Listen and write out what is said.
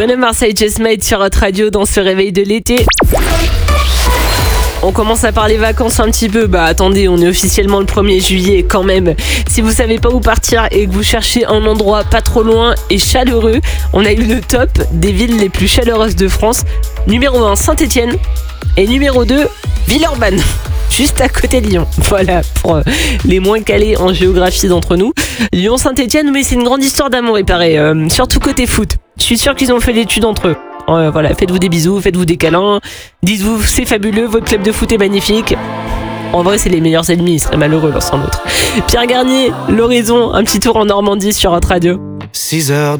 Bruno Mars et Just Made sur Hot Radio dans ce réveil de l'été. On commence à parler vacances un petit peu. Attendez, on est officiellement le 1er juillet quand même. Si vous savez pas où partir et que vous cherchez un endroit pas trop loin et chaleureux, on a eu le top des villes les plus chaleureuses de France. Numéro 1, Saint-Étienne. Et numéro 2, Villeurbanne. Juste à côté de Lyon. Voilà, pour les moins calés en géographie d'entre nous. Lyon-Saint-Étienne, mais c'est une grande histoire d'amour, il paraît. Surtout côté foot. Je suis sûr qu'ils ont fait l'étude entre eux. Voilà, faites-vous des bisous, faites-vous des câlins. Dites-vous, c'est fabuleux, votre club de foot est magnifique. En vrai, c'est les meilleurs ennemis, ils seraient malheureux l'un sans l'autre. Pierre Garnier, L'Horizon, un petit tour en Normandie sur Hot Radio. 6h